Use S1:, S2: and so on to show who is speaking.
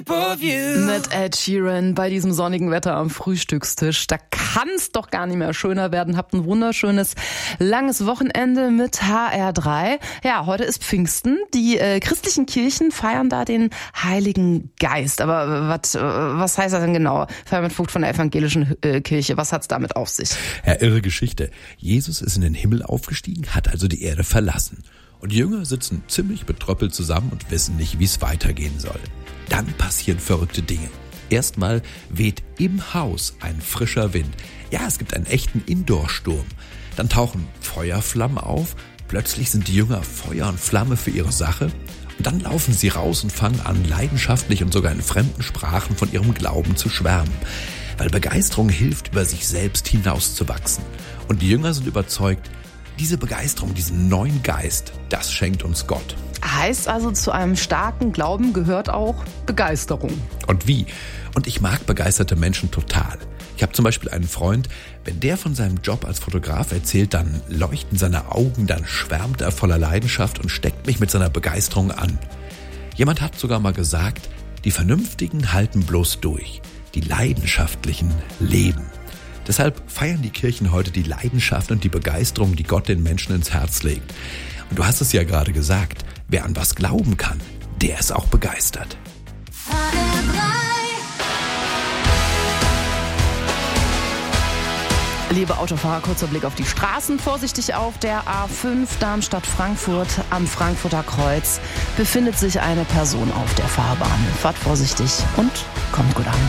S1: Mit Ed Sheeran bei diesem sonnigen Wetter am Frühstückstisch. Da kann es doch gar nicht mehr schöner werden. Habt ein wunderschönes, langes Wochenende mit HR3. Ja, heute ist Pfingsten. Die christlichen Kirchen feiern da den Heiligen Geist. Aber was heißt das denn genau? Fabian Vogt von der evangelischen Kirche. Was hat's damit auf sich?
S2: Ja, irre Geschichte. Jesus ist in den Himmel aufgestiegen, hat also die Erde verlassen. Und die Jünger sitzen ziemlich betröppelt zusammen und wissen nicht, wie es weitergehen soll. Dann passieren verrückte Dinge. Erstmal weht im Haus ein frischer Wind. Ja, es gibt einen echten Indoor-Sturm. Dann tauchen Feuerflammen auf. Plötzlich sind die Jünger Feuer und Flamme für ihre Sache. Und dann laufen sie raus und fangen an, leidenschaftlich und sogar in fremden Sprachen von ihrem Glauben zu schwärmen. Weil Begeisterung hilft, über sich selbst hinauszuwachsen. Und die Jünger sind überzeugt, diese Begeisterung, diesen neuen Geist, das schenkt uns Gott.
S1: Heißt also, zu einem starken Glauben gehört auch Begeisterung.
S2: Und wie? Und ich mag begeisterte Menschen total. Ich habe zum Beispiel einen Freund, wenn der von seinem Job als Fotograf erzählt, dann leuchten seine Augen, dann schwärmt er voller Leidenschaft und steckt mich mit seiner Begeisterung an. Jemand hat sogar mal gesagt, die Vernünftigen halten bloß durch, die Leidenschaftlichen leben. Deshalb feiern die Kirchen heute die Leidenschaft und die Begeisterung, die Gott den Menschen ins Herz legt. Und du hast es ja gerade gesagt, wer an was glauben kann, der ist auch begeistert.
S1: Liebe Autofahrer, kurzer Blick auf die Straßen. Vorsichtig auf der A5 Darmstadt-Frankfurt am Frankfurter Kreuz befindet sich eine Person auf der Fahrbahn. Fahrt vorsichtig und kommt gut an.